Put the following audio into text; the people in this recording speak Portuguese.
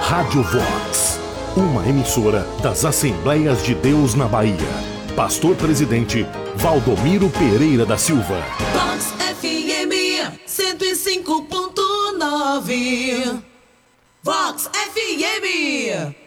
Rádio Vox, uma emissora das Assembleias de Deus na Bahia. Pastor Presidente, Valdomiro Pereira da Silva. Vox FM 105.9. Vox FM.